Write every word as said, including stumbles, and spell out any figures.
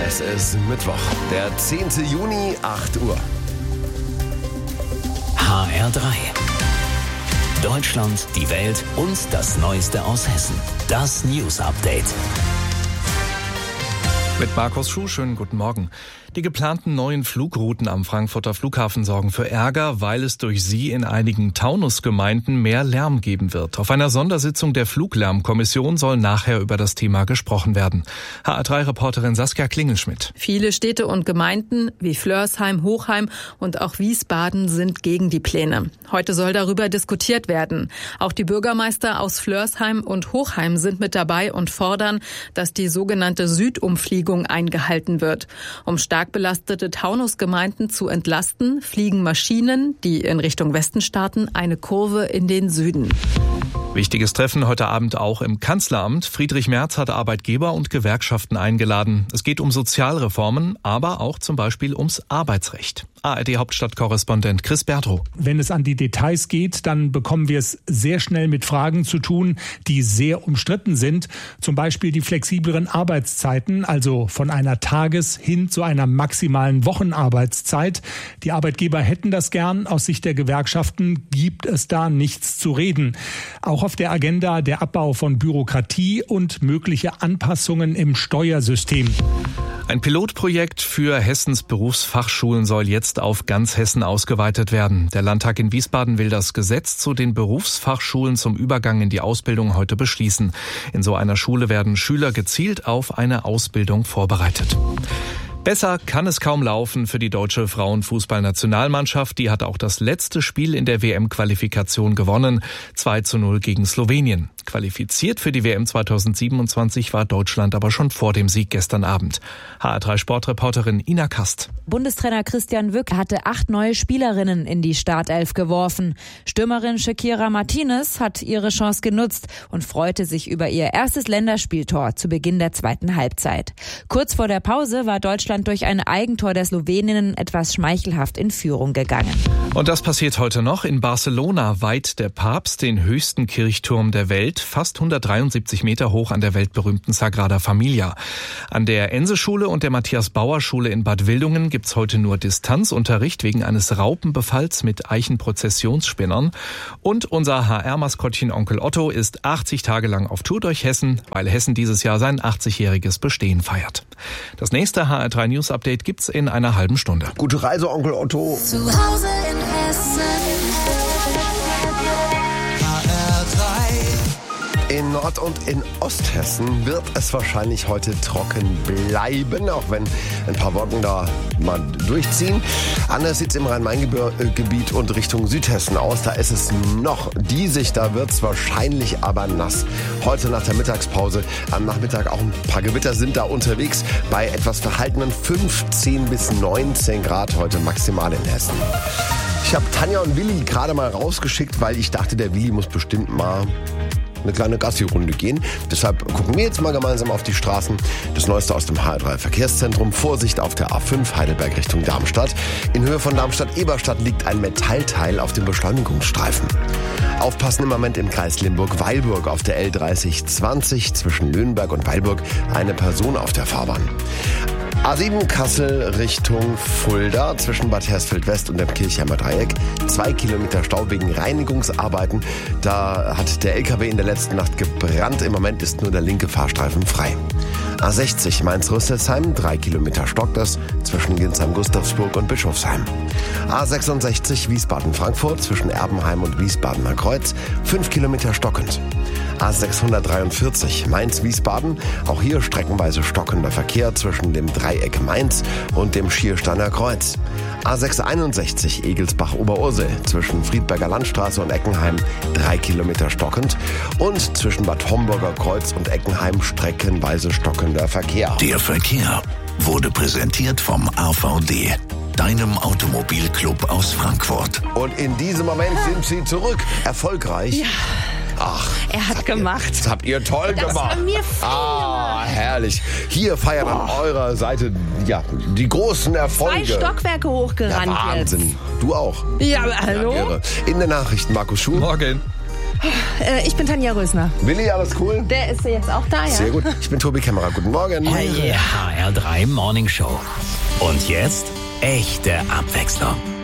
Es ist Mittwoch, der zehnten Juni, acht Uhr. H R drei. Deutschland, die Welt und das Neueste aus Hessen. Das News Update. Mit Markus Schuh, schönen guten Morgen. Die geplanten neuen Flugrouten am Frankfurter Flughafen sorgen für Ärger, weil es durch sie in einigen Taunusgemeinden mehr Lärm geben wird. Auf einer Sondersitzung der Fluglärmkommission soll nachher über das Thema gesprochen werden. H R drei Reporterin Saskia Klingelschmidt. Viele Städte und Gemeinden wie Flörsheim, Hochheim und auch Wiesbaden sind gegen die Pläne. Heute soll darüber diskutiert werden. Auch die Bürgermeister aus Flörsheim und Hochheim sind mit dabei und fordern, dass die sogenannte Südumfliegung eingehalten wird. Um stark belastete Taunusgemeinden zu entlasten, fliegen Maschinen, die in Richtung Westen starten, eine Kurve in den Süden. Wichtiges Treffen heute Abend auch im Kanzleramt. Friedrich Merz hat Arbeitgeber und Gewerkschaften eingeladen. Es geht um Sozialreformen, aber auch zum Beispiel ums Arbeitsrecht. A R D-Hauptstadtkorrespondent Chris Berthow. Wenn es an die Details geht, dann bekommen wir es sehr schnell mit Fragen zu tun, die sehr umstritten sind. Zum Beispiel die flexibleren Arbeitszeiten, also von einer Tages- hin zu einer maximalen Wochenarbeitszeit. Die Arbeitgeber hätten das gern. Aus Sicht der Gewerkschaften gibt es da nichts zu reden. Auch auf der Agenda der Abbau von Bürokratie und mögliche Anpassungen im Steuersystem. Ein Pilotprojekt für Hessens Berufsfachschulen soll jetzt auf ganz Hessen ausgeweitet werden. Der Landtag in Wiesbaden will das Gesetz zu den Berufsfachschulen zum Übergang in die Ausbildung heute beschließen. In so einer Schule werden Schüler gezielt auf eine Ausbildung vorbereitet. Besser kann es kaum laufen für die deutsche Frauenfußballnationalmannschaft. Die hat auch das letzte Spiel in der W M-Qualifikation gewonnen. zwei zu null gegen Slowenien. Qualifiziert für die W M zweitausendsiebenundzwanzig war Deutschland aber schon vor dem Sieg gestern Abend. H R drei Sportreporterin Ina Kast. Bundestrainer Christian Wück hatte acht neue Spielerinnen in die Startelf geworfen. Stürmerin Shakira Martinez hat ihre Chance genutzt und freute sich über ihr erstes Länderspieltor zu Beginn der zweiten Halbzeit. Kurz vor der Pause war Deutschland durch ein Eigentor der Sloweninnen etwas schmeichelhaft in Führung gegangen. Und das passiert heute noch. In Barcelona weiht der Papst den höchsten Kirchturm der Welt, fast hundertdreiundsiebzig Meter hoch an der weltberühmten Sagrada Familia. An der Ense-Schule und der Matthias-Bauer-Schule in Bad Wildungen gibt's heute nur Distanzunterricht wegen eines Raupenbefalls mit Eichenprozessionsspinnern. Und unser H R-Maskottchen Onkel Otto ist achtzig Tage lang auf Tour durch Hessen, weil Hessen dieses Jahr sein achtzigjähriges Bestehen feiert. Das nächste H R drei News Update gibt's in einer halben Stunde. Gute Reise, Onkel Otto. Zu Hause in Hessen. H R drei. In Nord- und in Osthessen wird es wahrscheinlich heute trocken bleiben, auch wenn ein paar Wolken da mal durchziehen. Anders sieht es im Rhein-Main-Gebiet und Richtung Südhessen aus. Da ist es noch diesig, da wird es wahrscheinlich aber nass. Heute nach der Mittagspause, am Nachmittag auch ein paar Gewitter sind da unterwegs. Bei etwas verhaltenen fünfzehn bis neunzehn Grad heute maximal in Hessen. Ich habe Tanja und Willi gerade mal rausgeschickt, weil ich dachte, der Willi muss bestimmt mal eine kleine Gassi-Runde gehen. Deshalb gucken wir jetzt mal gemeinsam auf die Straßen. Das Neueste aus dem H R drei Verkehrszentrum. Vorsicht auf der A fünf Heidelberg Richtung Darmstadt. In Höhe von Darmstadt-Eberstadt liegt ein Metallteil auf dem Beschleunigungsstreifen. Aufpassen im Moment im Kreis Limburg-Weilburg auf der L dreißig zwanzig zwischen Löhnberg und Weilburg. Eine Person auf der Fahrbahn. A sieben Kassel Richtung Fulda zwischen Bad Hersfeld-West und dem Kirchheimer Dreieck. Zwei Kilometer Stau wegen Reinigungsarbeiten. Da hat der L K W in der letzten Nacht gebrannt. Im Moment ist nur der linke Fahrstreifen frei. A sechzig Mainz-Rüsselsheim. Drei Kilometer stockt das zwischen Ginsheim-Gustavsburg und Bischofsheim. A sechsundsechzig Wiesbaden-Frankfurt zwischen Erbenheim und Wiesbadener Kreuz. Fünf Kilometer stockend. A sechshundertdreiundvierzig Mainz-Wiesbaden. Auch hier streckenweise stockender Verkehr zwischen dem Dreieck Mainz und dem Schiersteiner Kreuz. A sechshunderteinundsechzig Egelsbach-Oberursel zwischen Friedberger Landstraße und Eckenheim drei Kilometer stockend und zwischen Bad Homburger Kreuz und Eckenheim streckenweise stockender Verkehr. Der Verkehr wurde präsentiert vom A V D, deinem Automobilclub aus Frankfurt. Und in diesem Moment sind sie zurück. Erfolgreich. Ja. Ach, er hat das gemacht. Ihr, das habt ihr toll das gemacht. Das war mir fein Ah, herrlich. Hier feiern oh. an eurer Seite ja, die großen Erfolge. Zwei Stockwerke hochgerannt ja, Wahnsinn. Jetzt. Du auch. Ja, hallo? Ja, in den Nachrichten Markus Schuh. Morgen. Äh, ich bin Tanja Rösner. Willi, alles cool? Der ist jetzt auch da, ja? Sehr gut. Ich bin Tobi Kämmerer. Guten Morgen. Eure H R drei Morning Show. Und jetzt echte Abwechslung.